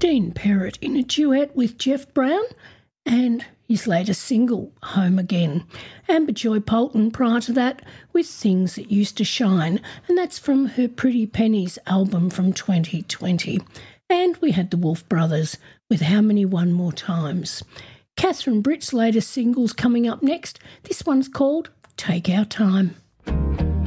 Dean Perrott in a duet with Jeff Brown and his latest single, Home Again. Amber Joy Polton prior to that with Things That Used to Shine, and that's from her Pretty Pennies album from 2020. And we had the Wolf Brothers with How Many One More Times. Catherine Britt's latest single's coming up next. This one's called Take Our Time.